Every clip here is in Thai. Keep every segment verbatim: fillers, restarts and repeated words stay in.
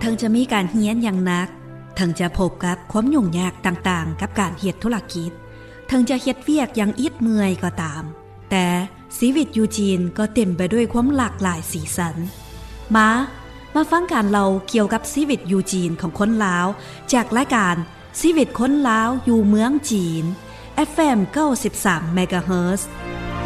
ทั้งจะมีการเรียนอย่างหนักทั้งจะพบกับความยุ่งยากต่างๆกับการเฮ็ดธุรกิจทั้งจะเฮ็ดเวียกอย่างอิดเมื่อยก็ตามแต่ชีวิตอยู่จีนก็เต็มไปด้วยความหลากหลายสีสันมามาฟังการเล่าเกี่ยวกับชีวิตอยู่จีนของคนลาวจากรายการชีวิตคนลาวอยู่เมืองจีน เอฟ เอ็ม เก้าสิบสาม เมกะเฮิรตซ์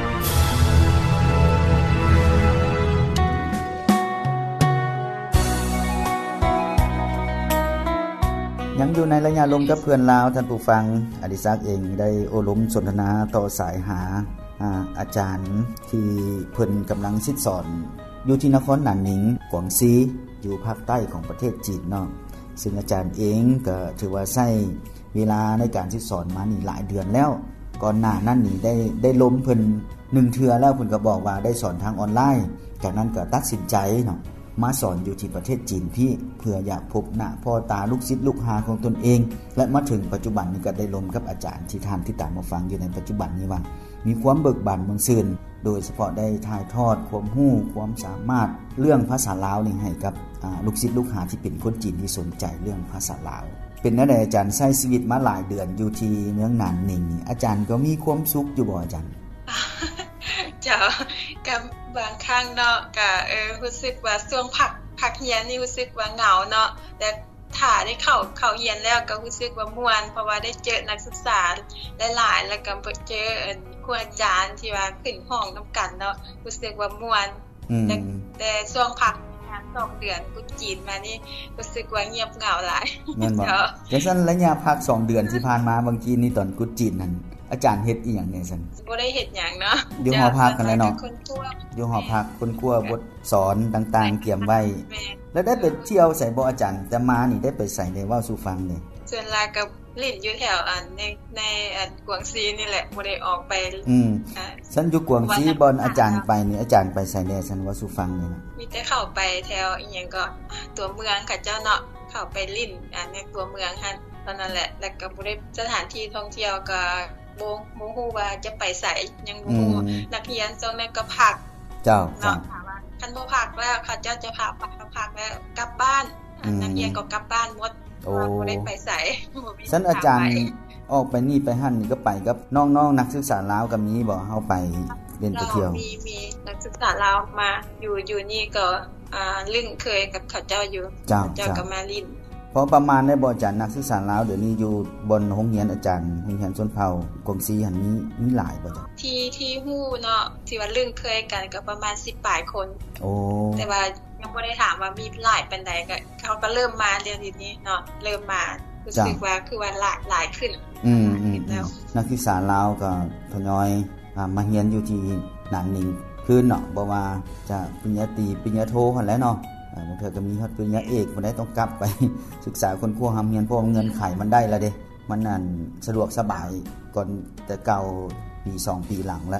ยังอยู่ในระยะลมกับเพื่อนลาวท่านผู้ฟังอดิศักดิ์เองได้โอลมสนทนาต่อสายหาอาอาจารย์ที่เพิ่นกำลังศิษย์สอนอยู่ที่นครหนานหนิงกวางซีอยู่ภาคใต้ของประเทศจีนเนาะซึ่งอาจารย์เองก็ถือว่าใช้เวลาในการศิษย์สอนมานี่หลายเดือนแล้วก่อนหน้านั้นนี่ได้ได้ล้มเพิ่นหนึ่งเทื่อแล้วเพิ่นก็บอกว่าได้สอนทางออนไลน์จากนั้นก็ตัดสินใจเนาะมาสอนอยู่ที่ประเทศจีนพี่เพื่ออยากพบหน้าพ่อตาลูกศิษย์ลูกหาของตนเองและมาถึงปัจจุบันนี้ก็ได้ล้มกับอาจารย์ที่ท่านที่ตามมาฟังอยู่ในปัจจุบันนี้ว่ามีความเบิกบานเมืองซื่นโดยเฉพาะได้ถ่ายทอดความรู้ความสามารถเรื่องภาษาลาวนี่ให้กับลูกศิษย์ลูกหาที่เป็นคนจีนที่สนใจเรื่องภาษาลาวเป็นแนวใดอาจารย์ใช้ชีวิตมาหลายเดือนอยู่ที่เมืองหนานหนิงอาจารย์ก็มีความสุขอยู่บ่อาจารย์เจ้าก็บางครั้งเนาะก็เออรู้สึกว่าช่วงพักพักเรียนนี่รู้สึกว่าเหงาเนาะแต่ถ้าได้เข้าเข้าเรียนแล้วก็รู้สึกว่าม่วนเพราะว่าได้เจอนักศึกษาหลายๆแล้วก็เจอครูอาจารย์ที่ว่าขึ้นห้องนำกันเนาะรู้สึกว่าม่วนแต่แต่ช่วงพักงานสองเดือนกุจีนมานี่รู้สึกว่าเงียบเหงาหลายแม่นบ่จังซั่นระยะพักสองเดือนที่ผ่านมาบางทีนี่ตอนกุจีนนั่นอาจารย์เฮ็ดอีหยังแน่ซั่นบ่ได้เฮ็ดหยังเนาะอยู่หอพักกันแล้วเนาะอยู่หอพักคนครัวบทสอนต่างๆเตรียมไว้แล้วได้ไปเที่ยวไสบ่อาจารย์จะมานี่ได้ไปไสได้เว้าสู่ฟังนี่ส่วนหลายก็ลิ้นอยู่แถวอันในในอันกวางซีนี่แหละบ่ได้ออกไปอืมฉันอยู่กวางซีบ่อนอาจารย์ไปนี่อาจารย์ไปไสแน่ซั่นว่าสู่ฟังนี่นะมีแต่เข้าไปแถวอีหยังก็ตัวเมืองค่ะเจ้าเนาะเข้าไปลิ้นอันในตัวเมืองหั่นตอนนั้นแหละแล้วก็บ่ได้สถานที่ท่องเที่ยวก็บ่บ่ฮู้ว่าจะไปไสยังบ่ฮู้นักเรียนช่วงนั้นก็พักเจ้าจ้ะคันบ่พักแล้วเขาเจ้าจะพาไปพักแล้วกลับบ้านนักเรียนก็กลับบ้านหมดบ่ได้ไปไสบ่มีซั่นอาจารย์ออกไปนี่ไปหั่นนี่ก็ไปกับน้องๆนักศึกษาลาวก็มีบ่เฮาไปเล่นไปเที่ยวมีมีนักศึกษาลาวมาอยู่อยู่นี่ก็อ่าลึงเคยกับเขาเจ้าอยู่เจ้าก็มาลิ้นพอประมาณได้บ่อาจารย์นักศึกษาลาวเดี๋ยวนี้อยู่บนโรงเรียนอาจารย์โรงเรียนชนเผ่ากงซีหั่นนี้มีหลายบ่จ้ะที่ที่ฮู้เนาะที่ว่าลึงเคยกันก็ประมาณสิบปลายคนโอ้แต่ว่ายังบ่ได้ถามว่ามีหลายปานใดก็เขาก็เริ่มมาเรียนทีนี้เนาะเริ่มมารู้สึกว่าคือว่าหลายหลายขึ้นอืมๆแล้วนักศึกษาลาวก็ทยอยอ่ามาเรียนอยู่ที่หนานหนิงคืนเนาะบ่ว่าจะปริญญาตรีปริญญาโทหั่นแหละเนาะอ่าบางเทื่อก็มีฮอดปริญญาเอกบ่ได้ต้องกลับไปศึกษาคนครัวหาเรียนเพราะเงินไขมันได้แล้วเด้มันนั่นสะดวกสบายก่อนแต่เก่าปีสองปีหลังแล้ว